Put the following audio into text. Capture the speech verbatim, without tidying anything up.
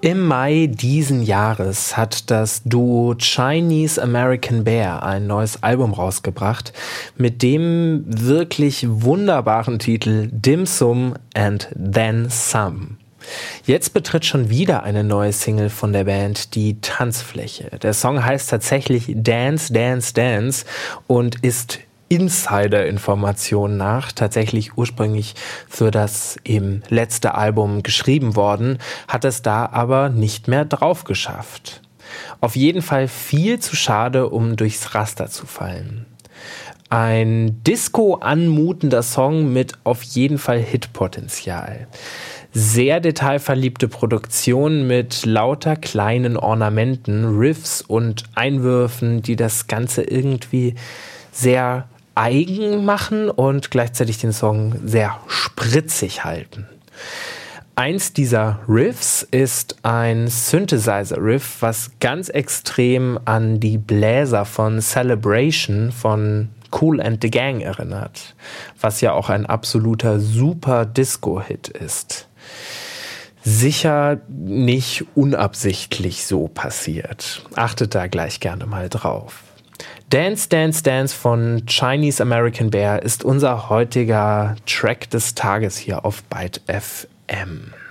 Im Mai diesen Jahres hat das Duo Chinese American Bear ein neues Album rausgebracht mit dem wirklich wunderbaren Titel Dim Sum and Then Some. Jetzt betritt schon wieder eine neue Single von der Band die Tanzfläche. Der Song heißt tatsächlich Dance, Dance, Dance und ist Insider-Informationen nach tatsächlich ursprünglich für das eben letzte Album geschrieben worden, hat es da aber nicht mehr drauf geschafft. Auf jeden Fall viel zu schade, um durchs Raster zu fallen. Ein Disco-anmutender Song mit auf jeden Fall Hitpotenzial. Sehr detailverliebte Produktion mit lauter kleinen Ornamenten, Riffs und Einwürfen, die das Ganze irgendwie sehr eigen machen und gleichzeitig den Song sehr spritzig halten. Eins dieser Riffs ist ein Synthesizer-Riff, was ganz extrem an die Bläser von Celebration von Kool and the Gang erinnert, was ja auch ein absoluter super Disco-Hit ist. Sicher nicht unabsichtlich so passiert. Achtet da gleich gerne mal drauf. Dance, Dance, Dance von Chinese American Bear ist unser heutiger Track des Tages hier auf Byte F M.